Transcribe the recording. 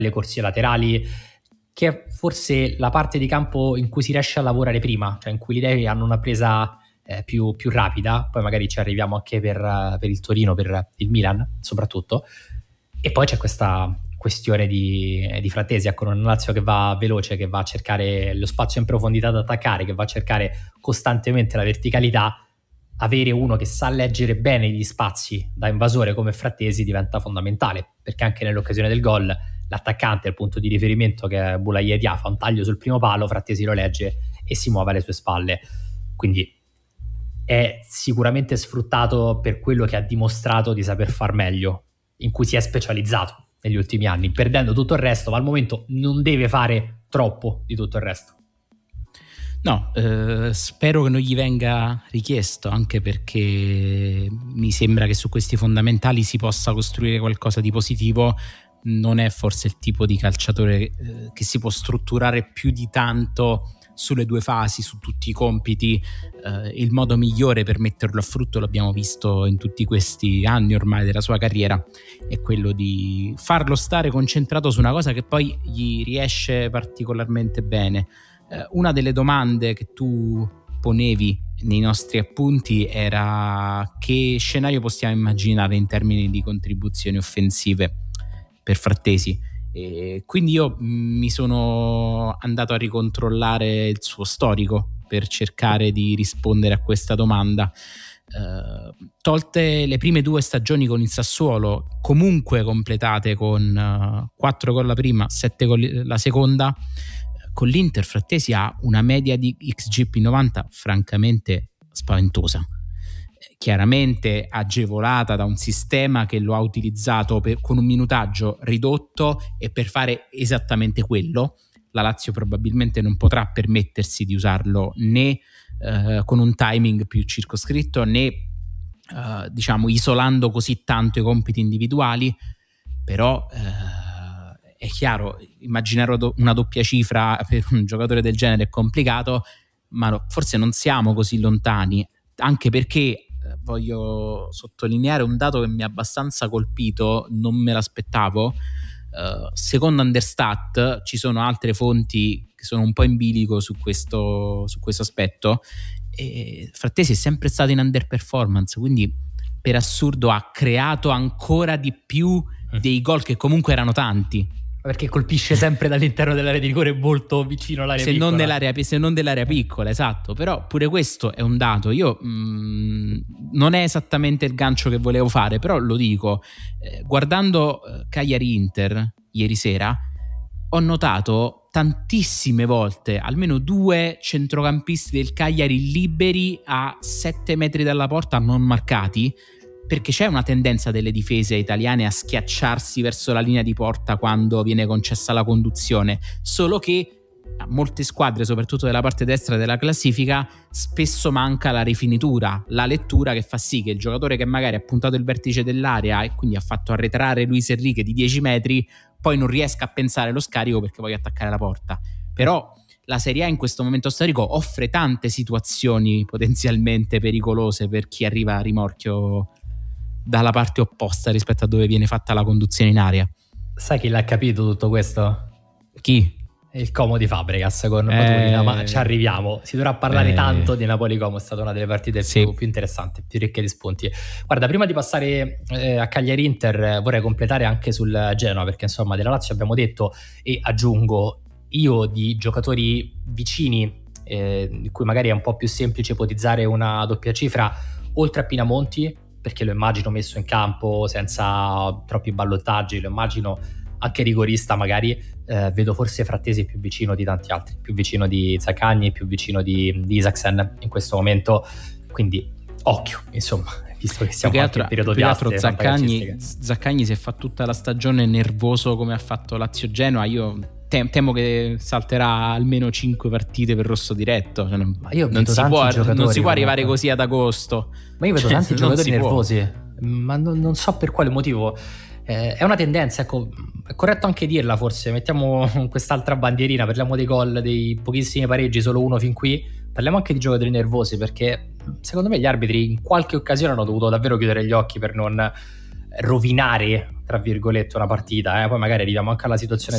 le corsie laterali, che è forse la parte di campo in cui si riesce a lavorare prima, cioè in cui gli dei hanno una presa più rapida. Poi magari ci arriviamo anche per il Torino, per il Milan soprattutto. E poi c'è questa questione di Frattesi, ecco, una Lazio che va veloce, che va a cercare lo spazio in profondità da attaccare, che va a cercare costantemente la verticalità. Avere uno che sa leggere bene gli spazi da invasore come Frattesi diventa fondamentale, perché anche nell'occasione del gol l'attaccante, il punto di riferimento, che è Boulaye Dia, fa un taglio sul primo palo, Frattesi lo legge e si muove alle sue spalle. Quindi è sicuramente sfruttato per quello che ha dimostrato di saper far meglio, in cui si è specializzato negli ultimi anni, perdendo tutto il resto, ma al momento non deve fare troppo di tutto il resto. No, spero che non gli venga richiesto, anche perché mi sembra che su questi fondamentali si possa costruire qualcosa di positivo. Non è forse il tipo di calciatore che si può strutturare più di tanto sulle due fasi, su tutti i compiti. Il modo migliore per metterlo a frutto, l'abbiamo visto in tutti questi anni ormai della sua carriera, è quello di farlo stare concentrato su una cosa che poi gli riesce particolarmente bene. Una delle domande che tu ponevi nei nostri appunti era: che scenario possiamo immaginare in termini di contribuzioni offensive per Frattesi? E quindi io mi sono andato a ricontrollare il suo storico per cercare di rispondere a questa domanda. Tolte le prime 2 stagioni con il Sassuolo, comunque completate con 4 gol la prima, 7 gol la seconda, con l'Inter Frattesi ha una media di XG+90 francamente spaventosa, chiaramente agevolata da un sistema che lo ha utilizzato con un minutaggio ridotto, e per fare esattamente quello la Lazio probabilmente non potrà permettersi di usarlo né con un timing più circoscritto, né diciamo isolando così tanto i compiti individuali. Però è chiaro, immaginare una doppia cifra per un giocatore del genere è complicato, ma forse non siamo così lontani, anche perché voglio sottolineare un dato che mi ha abbastanza colpito, non me l'aspettavo. Secondo Understat, ci sono altre fonti che sono un po' in bilico su questo aspetto, e Frattesi è sempre stato in underperformance, quindi per assurdo ha creato ancora di più dei gol che comunque erano tanti, perché colpisce sempre dall'interno dell'area di rigore, molto vicino all'area piccola. Se non dell'area piccola, esatto. Però pure questo è un dato. Io non è esattamente il gancio che volevo fare, però lo dico. Guardando Cagliari-Inter ieri sera, ho notato tantissime volte almeno 2 centrocampisti del Cagliari liberi a 7 metri dalla porta non marcati, perché c'è una tendenza delle difese italiane a schiacciarsi verso la linea di porta quando viene concessa la conduzione, solo che a molte squadre, soprattutto della parte destra della classifica, spesso manca la rifinitura, la lettura, che fa sì che il giocatore che magari ha puntato il vertice dell'area e quindi ha fatto arretrare Luis Enrique di 10 metri poi non riesca a pensare lo scarico perché voglio attaccare la porta. Però la Serie A in questo momento storico offre tante situazioni potenzialmente pericolose per chi arriva a rimorchio dalla parte opposta rispetto a dove viene fatta la conduzione in area. Sai chi l'ha capito tutto questo? Chi? Il Como di Fabregas con Maturin, ma ci arriviamo. Si dovrà parlare tanto di Napoli-Como, è stata una delle partite più interessanti, più ricche di spunti. Guarda, prima di passare a Cagliari-Inter vorrei completare anche sul Genoa, perché insomma della Lazio abbiamo detto, e aggiungo io di giocatori vicini di cui magari è un po' più semplice ipotizzare una doppia cifra, oltre a Pinamonti, perché lo immagino messo in campo senza troppi ballottaggi, lo immagino anche rigorista magari, vedo forse Frattesi più vicino di tanti altri, più vicino di Zaccagni, più vicino di Isaksen in questo momento, quindi occhio, insomma, visto che siamo anche in periodo di aste. Zaccagni si è fatto tutta la stagione nervoso come ha fatto Lazio-Genoa. Io temo che salterà almeno 5 partite per rosso diretto. Cioè non si può arrivare così ad agosto. Ma io vedo tanti giocatori nervosi, ma non so per quale motivo. È una tendenza, ecco, è corretto anche dirla forse. Mettiamo quest'altra bandierina, parliamo dei gol, dei pochissimi pareggi, solo uno fin qui. Parliamo anche di giocatori nervosi, perché secondo me gli arbitri in qualche occasione hanno dovuto davvero chiudere gli occhi per non rovinare, tra virgolette, una partita. Poi magari arriviamo anche alla situazione